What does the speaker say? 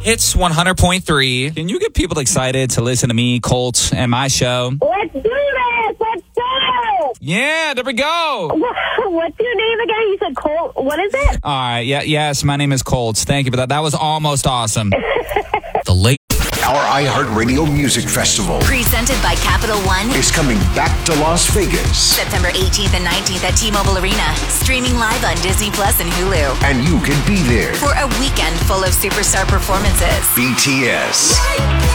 Hits 100.3. Can you get people excited to listen to me, Colts, and my show? Let's do this. Let's go. Yeah, there we go. What's your name again? You said Colt. What is it? All right. Yes, my name is Colts. Thank you for that. That was almost awesome. Our iHeartRadio Music Festival Presented by Capital One is coming back to Las Vegas. September 18th and 19th at T-Mobile Arena. Streaming live on Disney Plus and Hulu. And you can be there. For a weekend full of superstar performances. BTS.